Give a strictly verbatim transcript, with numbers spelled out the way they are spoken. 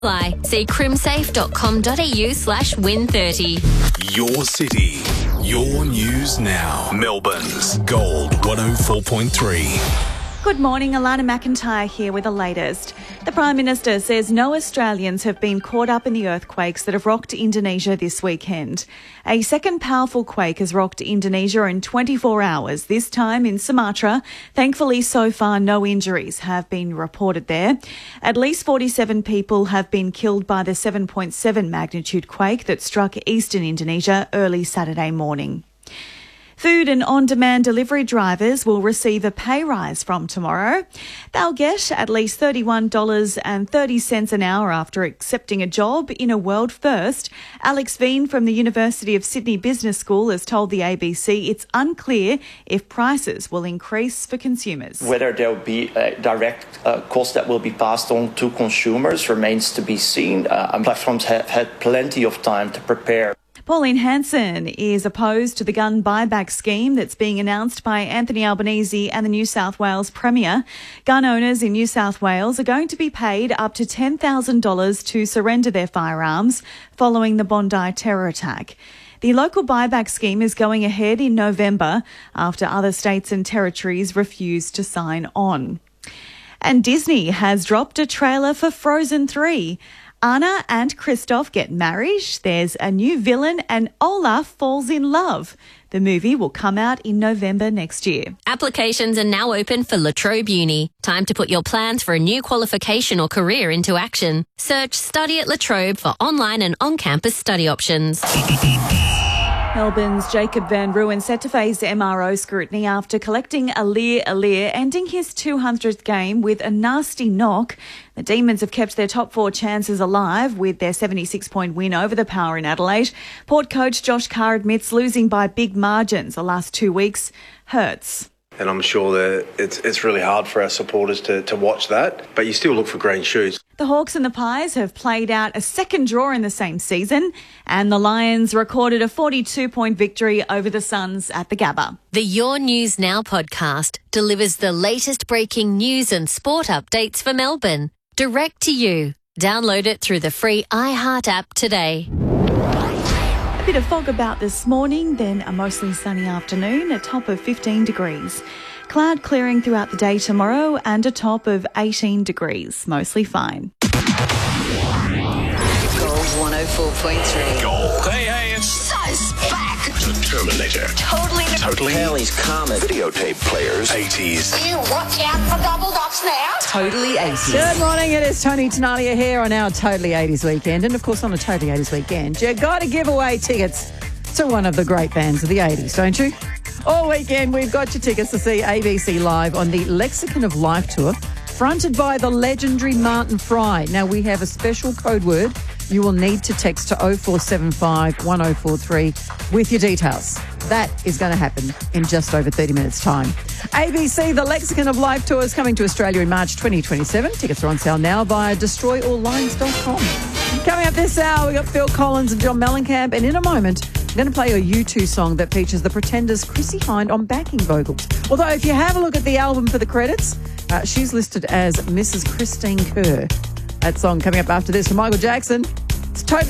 Fly. See crimsafe.com.au slash win thirty. Your city, your news now. Melbourne's Gold one oh four point three. Good morning, Alana McIntyre here with the latest. The Prime Minister says no Australians have been caught up in the earthquakes that have rocked Indonesia this weekend. A second powerful quake has rocked Indonesia in twenty-four hours, this time in Sumatra. Thankfully, so far, no injuries have been reported there. At least forty-seven people have been killed by the seven point seven magnitude quake that struck eastern Indonesia early Saturday morning. Food and on-demand delivery drivers will receive a pay rise from tomorrow. They'll get at least thirty-one dollars and thirty cents an hour after accepting a job in a world first. Alex Veen from the University of Sydney Business School has told the A B C it's unclear if prices will increase for consumers. Whether there will be a direct uh, cost that will be passed on to consumers remains to be seen. Uh, platforms have had plenty of time to prepare. Pauline Hanson is opposed to the gun buyback scheme that's being announced by Anthony Albanese and the New South Wales Premier. Gun owners in New South Wales are going to be paid up to ten thousand dollars to surrender their firearms following the Bondi terror attack. The local buyback scheme is going ahead in November after other states and territories refused to sign on. And Disney has dropped a trailer for Frozen three. Anna and Kristoff get married, there's a new villain, and Olaf falls in love. The movie will come out in November next year. Applications are now open for La Trobe Uni. Time to put your plans for a new qualification or career into action. Search Study at La Trobe for online and on-campus study options. Melbourne's Jacob van Rooyen set to face M R O scrutiny after collecting Aliir Aliir, ending his two hundredth game with a nasty knock. The Demons have kept their top four chances alive with their seventy-six point win over the Power in Adelaide. Port coach Josh Carr admits losing by big margins the last two weeks hurts. And I'm sure that it's it's really hard for our supporters to, to watch that, but you still look for green shoots. The Hawks and the Pies have played out a second draw in the same season, and the Lions recorded a forty-two point victory over the Suns at the Gabba. The Your News Now podcast delivers the latest breaking news and sport updates for Melbourne, direct to you. Download it through the free iHeart app today. A bit of fog about this morning, then a mostly sunny afternoon, a top of fifteen degrees. Cloud clearing throughout the day tomorrow and a top of eighteen degrees, mostly fine. Gold one oh four point three. Gold. Hey, hey, it's Sus back. the Terminator. Totally. Totally. Halley's Comet. Videotape players. eighties. You watch out for double dots now. Totally eighties. Good morning, it is Tony Tenalia here on our Totally eighties weekend. And of course, on a Totally eighties weekend, you got to give away tickets to one of the great bands of the eighties, don't you? All weekend, we've got your tickets to see A B C live on the Lexicon of Life tour, fronted by the legendary Martin Fry. Now, we have a special code word you will need to text to oh four seven five, one oh four three with your details. That is going to happen in just over thirty minutes' time. A B C, the Lexicon of Life tour is coming to Australia in March twenty twenty-seven. Tickets are on sale now via destroy all lines dot com. Coming up this hour, we've got Phil Collins and John Mellencamp, and in a moment, I'm going to play a U two song that features the Pretenders' Chrissie Hynde on backing vocals. Although, if you have a look at the album for the credits, uh, she's listed as Missus Christine Kerr. That song coming up after this from Michael Jackson. It's totally